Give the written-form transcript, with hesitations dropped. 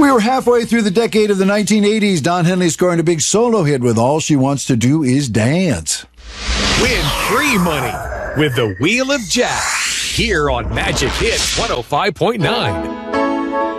We were halfway through the decade of the 1980s. Don Henley scoring a big solo hit with All She Wants to Do Is Dance. Win free money with the Wheel of Jack here on Magic Hits 105.9.